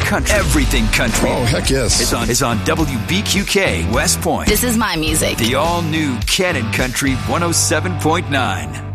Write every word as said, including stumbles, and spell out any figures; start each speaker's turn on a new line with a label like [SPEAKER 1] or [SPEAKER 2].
[SPEAKER 1] country. Everything country.
[SPEAKER 2] Oh, heck yes.
[SPEAKER 1] It's on, it's on W B Q K West Point.
[SPEAKER 3] This is my music.
[SPEAKER 1] The all-new Cannon Country one oh seven point nine.